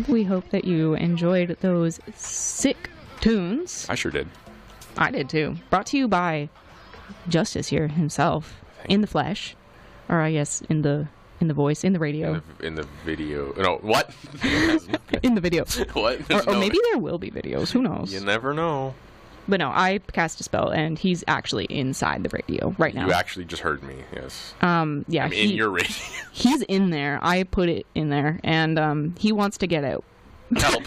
We hope that you enjoyed those sick tunes. I sure did. I did too. Brought to you by Justice here himself, in the flesh, or I guess in the voice, in the radio, in the video. No, what? In the video. What? Or maybe there will be videos. Who knows? You never know. But no, I cast a spell, and he's actually inside the radio right now. You actually just heard me. Yes. Yeah. I'm in your radio. He's in there. I put it in there, and he wants to get out. Help.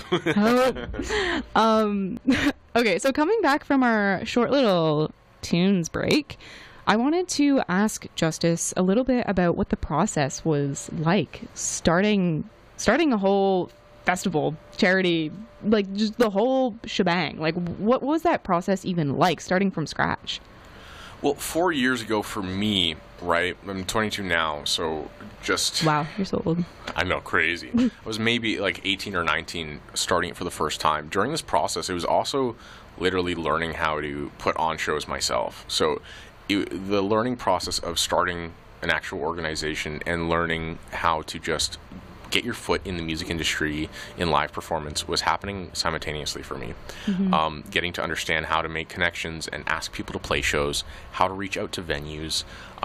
Help. Okay, so coming back from our short little tunes break, I wanted to ask Justice a little bit about what the process was like starting a whole festival, charity, like just the whole shebang. Like, what was that process even like, starting from scratch? Well, 4 years ago for me, right? I'm 22 now, so just... Wow, you're so old. I know, crazy. I was maybe like 18 or 19 starting it for the first time. During this process, it was also literally learning how to put on shows myself. So the learning process of starting an actual organization and learning how to just get your foot in the music industry in live performance was happening simultaneously for me. Mm-hmm. Getting to understand how to make connections and ask people to play shows, how to reach out to venues,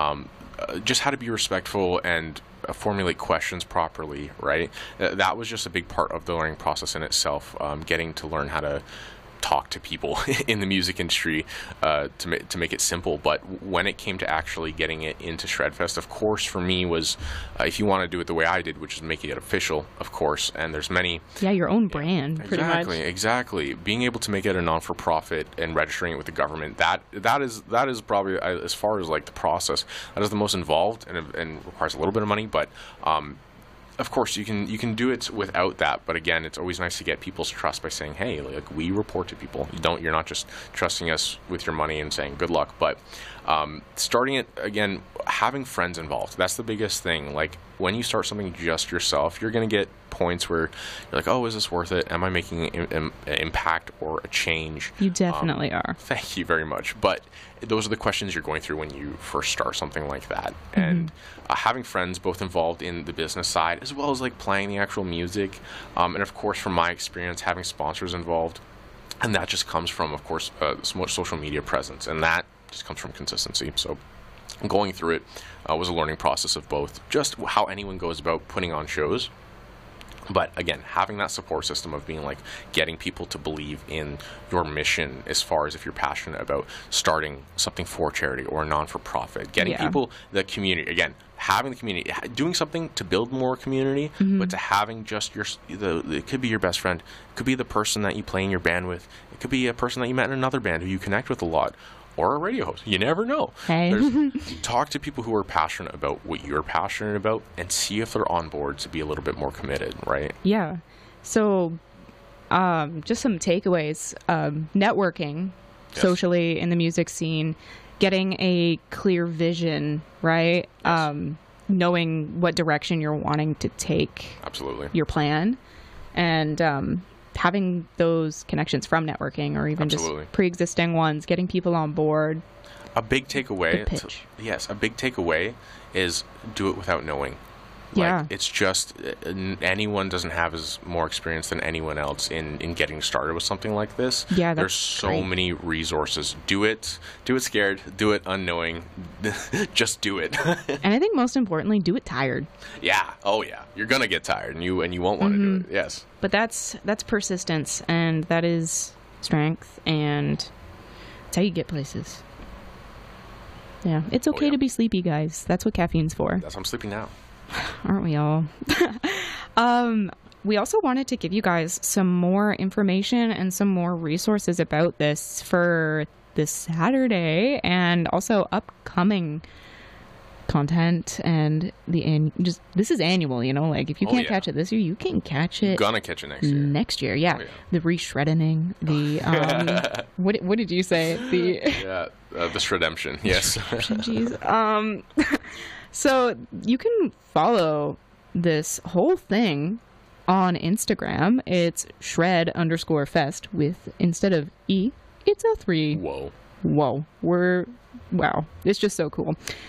just how to be respectful and formulate questions properly, right? That was just a big part of the learning process in itself, getting to learn how to talk to people in the music industry to make it simple. But when it came to actually getting it into Shredfest, of course, for me was if you want to do it the way I did, which is making it official, of course, and there's many... Yeah, your own brand, pretty much. Exactly. Being able to make it a non-for-profit and registering it with the government, that is probably, as far as like the process, that is the most involved and requires a little bit of money, but of course, you can do it without that, but again, it's always nice to get people's trust by saying, "Hey, like we report to people. You're not just trusting us with your money and saying good luck." But starting it again, having friends involved. That's the biggest thing. Like when you start something just yourself, you're gonna get points where you're like, "Oh, is this worth it? Am I making an impact or a change?" You definitely are. Thank you very much. But those are the questions you're going through when you first start something like that. Mm-hmm. And having friends both involved in the business side as well as like playing the actual music, and of course from my experience having sponsors involved, and that just comes from, of course, social media presence, and that just comes from consistency. So going through it was a learning process of both just how anyone goes about putting on shows, but again, having that support system of being like getting people to believe in your mission as far as if you're passionate about starting something for charity or non-for-profit, getting people, the community, again, having the community, doing something to build more community, but to having just it could be your best friend, it could be the person that you play in your band with, it could be a person that you met in another band who you connect with a lot, or a radio host. You never know. Hey. Talk to people who are passionate about what you're passionate about and see if they're on board to be a little bit more committed, right? Yeah. So just some takeaways. Networking socially in the music scene, getting a clear vision, right? Yes. Knowing what direction you're wanting to take your plan, and having those connections from networking or even just pre-existing ones, getting people on board. A big takeaway, a big takeaway is do it without knowing. Like, it's just anyone doesn't have as more experience than anyone else in getting started with something like this. Yeah, there's so many resources. Do it scared, do it unknowing, just do it. And I think most importantly, do it tired. Yeah. Oh yeah. You're gonna get tired, and you won't want to do it. Yes. But that's persistence, and that is strength, and it's how you get places. Yeah, it's okay to be sleepy, guys. That's what caffeine's for. That's why I'm sleeping now. Aren't we all? We also wanted to give you guys some more information and some more resources about this for this Saturday, and also upcoming content, and this is annual, you know, like if you can't catch it this year, you can catch it. You're gonna catch it next year. Yeah. The re-shreddening, the what did you say? The Shredemption. Yes. Jeez. So you can follow this whole thing on Instagram. It's shred_fest with, instead of E, it's a 3. Whoa. Wow. It's just so cool.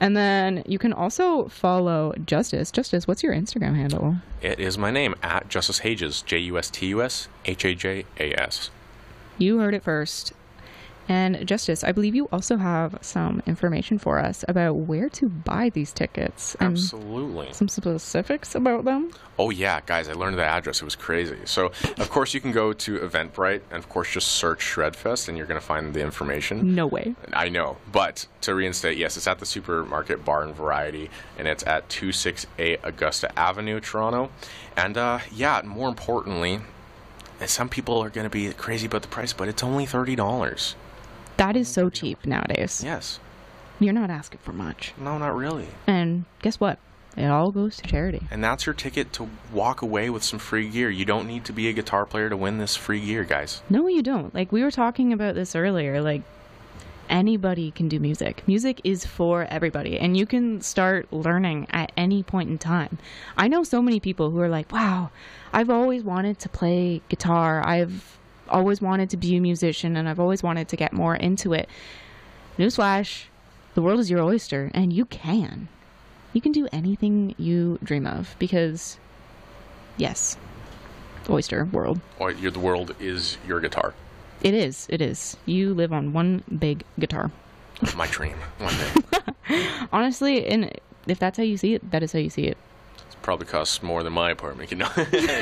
And then you can also follow Justice. Justice, what's your Instagram handle? It is my name, at Justice Hajas, JUSTUSHAJAS. You heard it first. And Justice, I believe you also have some information for us about where to buy these tickets. And Absolutely. some specifics about them. Oh, yeah, guys, I learned the address. It was crazy. So, of course, you can go to Eventbrite and, of course, just search Shredfest and you're going to find the information. No way. I know. But to reinstate, yes, it's at the Supermarket Bar and Variety, and it's at 268 Augusta Avenue, Toronto. And, yeah, more importantly, some people are going to be crazy about the price, but it's only $30. That is so cheap nowadays. Yes. You're not asking for much. No, not really. And guess what? It all goes to charity. And that's your ticket to walk away with some free gear. You don't need to be a guitar player to win this free gear, guys. No, you don't. Like, we were talking about this earlier. Like, anybody can do music. Music is for everybody. And you can start learning at any point in time. I know so many people who are like, wow, I've always wanted to play guitar. I've always wanted to be a musician, and I've always wanted to get more into it. Newsflash, the world is your oyster, and you can. You can do anything you dream of, because, yes, oyster world. Or the world is your guitar. It is. It is. You live on one big guitar. My dream. One day. Honestly, and if that's how you see it, that is how you see it. It probably costs more than my apartment, you know.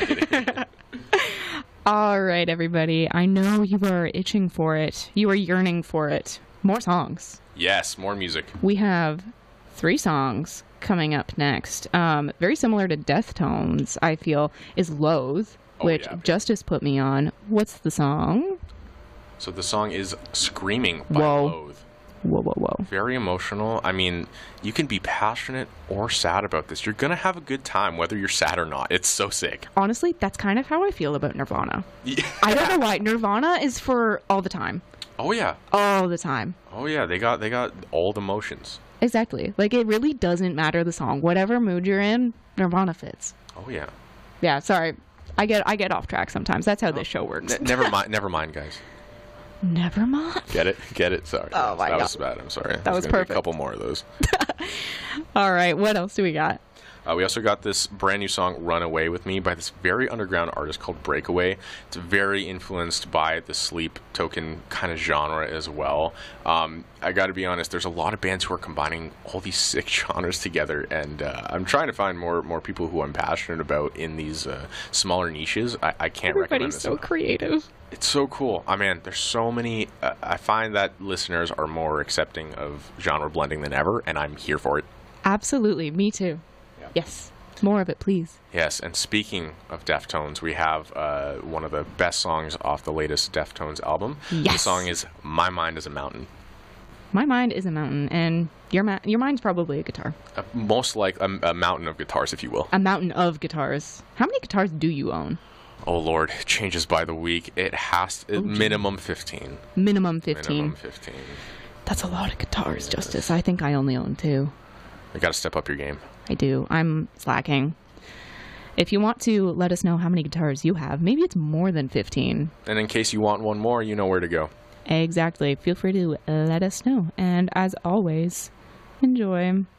All right, everybody. I know you are itching for it. You are yearning for it. More songs. Yes, more music. We have 3 songs coming up next. Very similar to Deftones, I feel, is Loathe, which Justice put me on. What's the song? So the song is Screaming by Loathe. Whoa, whoa, whoa. Very emotional. I mean, you can be passionate or sad about this. You're going to have a good time, whether you're sad or not. It's so sick. Honestly, that's kind of how I feel about Nirvana. Yeah. I don't know why. Nirvana is for all the time. Oh, yeah. All the time. Oh, yeah. They got all the emotions. Exactly. Like, it really doesn't matter the song. Whatever mood you're in, Nirvana fits. Oh, yeah. Yeah, sorry. I get off track sometimes. That's how this show works. Never mind, guys. Never mind. Get it? Sorry. Oh, my God. That was bad. I'm sorry. That was perfect. A couple more of those. All right. What else do we got? We also got this brand new song, Run Away With Me, by this very underground artist called Breakaway. It's very influenced by the Sleep Token kind of genre as well. I got to be honest, there's a lot of bands who are combining all these sick genres together, and I'm trying to find more people who I'm passionate about in these smaller niches. I can't recommend this. Everybody's so creative. It's so cool. I mean, there's so many. I find that listeners are more accepting of genre blending than ever, and I'm here for it. Absolutely. Me too. Yes. More of it, please. Yes, and speaking of Deftones, we have one of the best songs off the latest Deftones album. Yes. The song is My Mind is a Mountain. My mind is a mountain, and your mind's probably a guitar. Most like a mountain of guitars, if you will. A mountain of guitars. How many guitars do you own? Oh, Lord. It changes by the week. It has minimum 15. Minimum 15. Minimum 15. That's a lot of guitars, Justice. I think I only own 2. You got to step up your game. I do. I'm slacking. If you want to let us know how many guitars you have, maybe it's more than 15. And in case you want one more, you know where to go. Exactly. Feel free to let us know. And as always, enjoy.